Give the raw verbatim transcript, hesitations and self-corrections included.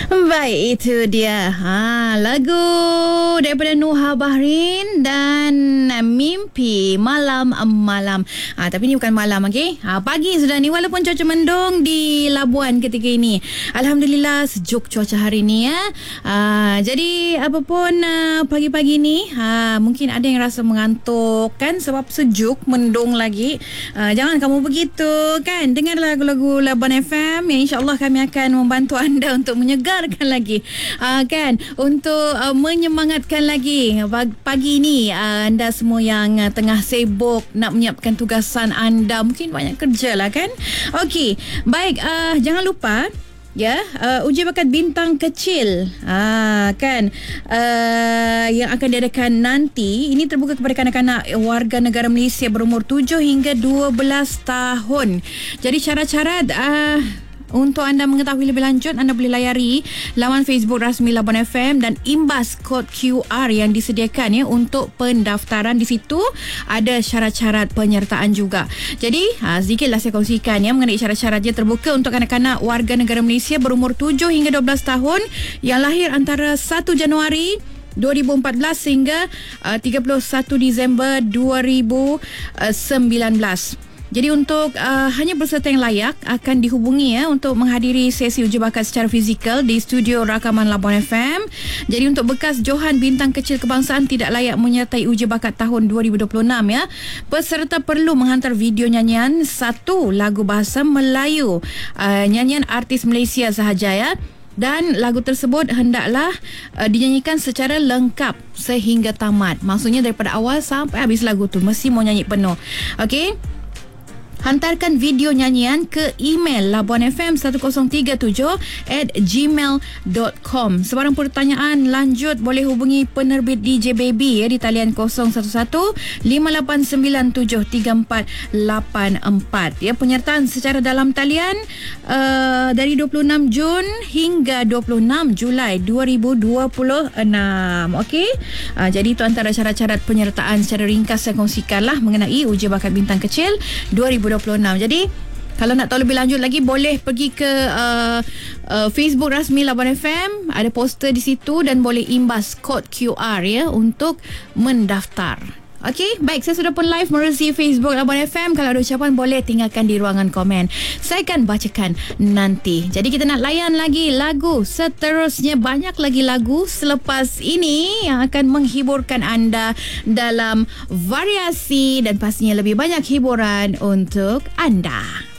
Baik, itu dia ha, lagu daripada Nuha Bahrin dan Mimpi Malam-Malam. ha, Tapi ni bukan malam, okay? ha, Pagi sudah ni, walaupun cuaca mendung di Labuan ketika ini. Alhamdulillah sejuk cuaca hari ni ya. ha, Jadi apapun uh, pagi-pagi ni ha, mungkin ada yang rasa mengantuk kan, sebab sejuk, mendung lagi. ha, Jangan kamu begitu kan. Dengar lagu-lagu Labuan F M yang insyaAllah kami akan membantu anda untuk menyegarkan lagi uh, kan, untuk uh, menyemangatkan lagi pagi ni uh, anda semua yang uh, tengah sibuk nak menyiapkan tugasan anda, mungkin banyak kerja lah kan. Okey, baik, uh, jangan lupa ya, uh, uji bakat bintang kecil ah kan uh, yang akan diadakan nanti ini terbuka kepada kanak-kanak warga negara Malaysia berumur tujuh hingga dua belas tahun. Jadi syarat-syarat uh, untuk anda mengetahui lebih lanjut, anda boleh layari laman Facebook rasmi Labuan F M dan imbas kod Q R yang disediakan ya untuk pendaftaran. Di situ ada syarat-syarat penyertaan juga. Jadi ha, sedikitlah saya kongsikan ya mengenai syarat-syaratnya. Terbuka untuk kanak-kanak warga negara Malaysia berumur tujuh hingga dua belas tahun yang lahir antara satu Januari dua ribu empat belas hingga uh, tiga puluh satu Disember dua ribu sembilan belas. Jadi untuk uh, hanya peserta yang layak akan dihubungi ya untuk menghadiri sesi uji bakat secara fizikal di studio rakaman Labuan F M. Jadi untuk bekas Johan bintang kecil kebangsaan tidak layak menyertai uji bakat tahun dua ribu dua puluh enam ya. Peserta perlu menghantar video nyanyian satu lagu bahasa Melayu, uh, nyanyian artis Malaysia sahaja ya. Dan lagu tersebut hendaklah uh, dinyanyikan secara lengkap sehingga tamat. Maksudnya daripada awal sampai habis lagu tu mesti mau nyanyi penuh. Okey. Hantarkan video nyanyian ke email labuanfm ten tiga tujuh at gmail dot com. Sebarang pertanyaan lanjut boleh hubungi penerbit D J Baby ya di talian kosong satu satu lima lapan sembilan tujuh tiga empat lapan empat. Ya, penyertaan secara dalam talian uh, dari dua puluh enam Jun hingga dua puluh enam Julai dua ribu dua puluh enam. Okey. Uh, jadi itu antara syarat-syarat penyertaan secara ringkas saya kongsikanlah mengenai uji bakat bintang kecil dua ribu dua puluh enam. Jadi kalau nak tahu lebih lanjut lagi boleh pergi ke uh, uh, Facebook rasmi Labuan F M, ada poster di situ dan boleh imbas kod Q R ya untuk mendaftar. Okey, baik, saya sudah pun live melalui Facebook Labuan F M. Kalau ada ucapan boleh tinggalkan di ruangan komen. Saya akan bacakan nanti. Jadi kita nak layan lagi lagu seterusnya. Banyak lagi lagu selepas ini yang akan menghiburkan anda dalam variasi dan pastinya lebih banyak hiburan untuk anda.